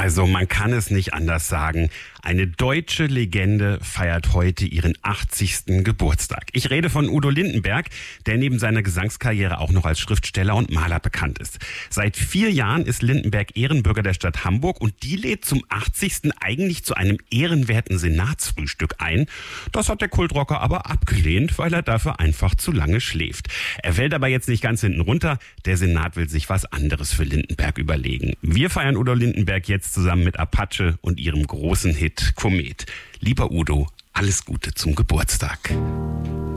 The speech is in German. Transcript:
Also man kann es nicht anders sagen. Eine deutsche Legende feiert heute ihren 80. Geburtstag. Ich rede von Udo Lindenberg, der neben seiner Gesangskarriere auch noch als Schriftsteller und Maler bekannt ist. Seit 4 Jahren ist Lindenberg Ehrenbürger der Stadt Hamburg und die lädt zum 80. eigentlich zu einem ehrenwerten Senatsfrühstück ein. Das hat der Kultrocker aber abgelehnt, weil er dafür einfach zu lange schläft. Er fällt aber jetzt nicht ganz hinten runter. Der Senat will sich was anderes für Lindenberg überlegen. Wir feiern Udo Lindenberg jetzt zusammen mit Apache und ihrem großen Hit Komet. Lieber Udo, alles Gute zum Geburtstag.